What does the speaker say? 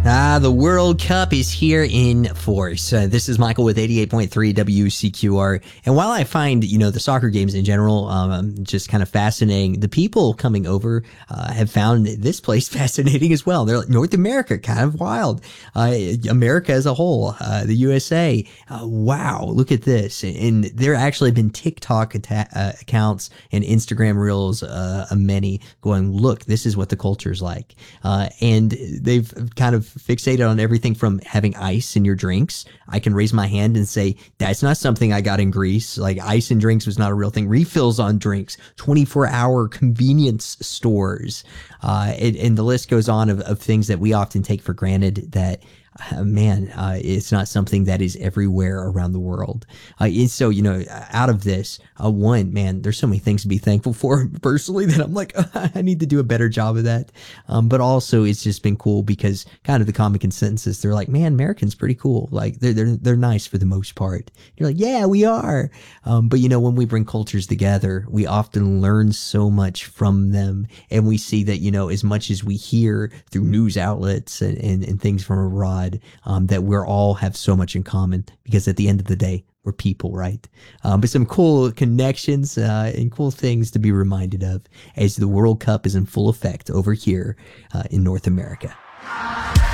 The World Cup is here in force. This is Michael with 88.3 WCQR. And while I find, the soccer games in general just kind of fascinating, the people coming over have found this place fascinating as well. They're like, North America, kind of wild. America as a whole, the USA. Wow, look at this. And there actually have been TikTok accounts and Instagram reels, many going, look, this is what the culture's like. And they've kind of fixated on everything from having ice in your drinks. I can raise my hand and say, that's not something I got in Greece. Like ice in drinks was not a real thing. Refills on drinks, 24-hour convenience stores. And the list goes on of things that we often take for granted that it's not something that is everywhere around the world. And so, out of this, there's so many things to be thankful for personally that I'm like, I need to do a better job of that. But also it's just been cool because kind of the common consensus, they're like, man, Americans pretty cool. Like they're nice for the most part. You're like, yeah, we are. But when we bring cultures together, we often learn so much from them. And we see that, as much as we hear through news outlets and things from abroad, that we're all have so much in common because at the end of the day, we're people, right? But some cool connections and cool things to be reminded of as the World Cup is in full effect over here in North America.